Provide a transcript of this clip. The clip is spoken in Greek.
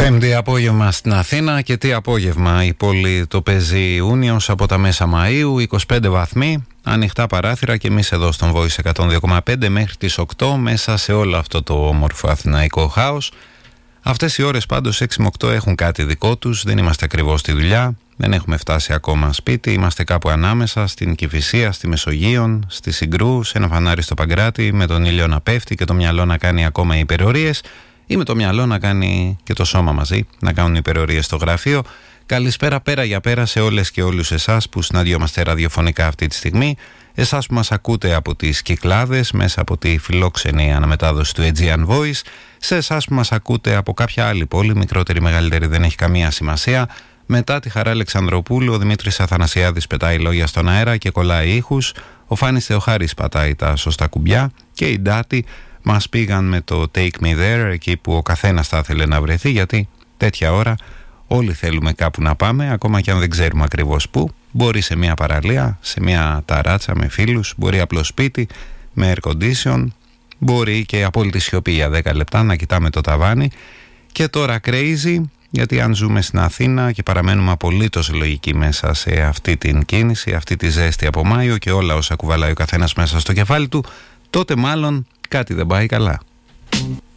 Πέμπτη απόγευμα στην Αθήνα και τι απόγευμα. Η πόλη το παίζει Ιούνιος από τα μέσα Μαΐου, 25 βαθμοί, ανοιχτά παράθυρα και εμείς εδώ στον Voice 102,5 μέχρι τις 8 μέσα σε όλο αυτό το όμορφο αθηναϊκό χάος. Αυτές οι ώρες πάντως 6 με 8 έχουν κάτι δικό τους, δεν είμαστε ακριβώς στη δουλειά, δεν έχουμε φτάσει ακόμα σπίτι, είμαστε κάπου ανάμεσα στην Κηφισία, στη Μεσογείον, στη Συγκρού, σε ένα φανάρι στο Παγκράτη με τον ήλιο να πέφτει και το μυαλό να κάνει ακόμα υπερορίες. Ή με το μυαλό να κάνει και το σώμα μαζί, να κάνουν υπερορίες στο γραφείο. Καλησπέρα πέρα για πέρα σε όλες και όλους εσάς που συναντιόμαστε ραδιοφωνικά αυτή τη στιγμή. Εσάς που μας ακούτε από τις Κυκλάδες, μέσα από τη φιλόξενη αναμετάδοση του Aegean Voice. Σε εσάς που μας ακούτε από κάποια άλλη πόλη, μικρότερη, μεγαλύτερη, δεν έχει καμία σημασία. Μετά τη Χαρά Αλεξανδροπούλου, ο Δημήτρης Αθανασιάδης πετάει λόγια στον αέρα και κολλάει ήχους. Ο Φάνης Θεοχάρης πατάει τα σωστά κουμπιά και η Ντάτη μας πήγαν με το Take Me There, εκεί που ο καθένας θα ήθελε να βρεθεί, γιατί τέτοια ώρα όλοι θέλουμε κάπου να πάμε, ακόμα και αν δεν ξέρουμε ακριβώς πού. Μπορεί σε μια παραλία, σε μια ταράτσα με φίλους, μπορεί απλό σπίτι με air condition, μπορεί και απόλυτη σιωπή για 10 λεπτά να κοιτάμε το ταβάνι. Και τώρα crazy, γιατί αν ζούμε στην Αθήνα και παραμένουμε απολύτως λογικοί μέσα σε αυτή την κίνηση, αυτή τη ζέστη από Μάιο και όλα όσα κουβαλάει ο καθένας μέσα στο κεφάλι του, τότε μάλλον κάτι δεν πάει καλά.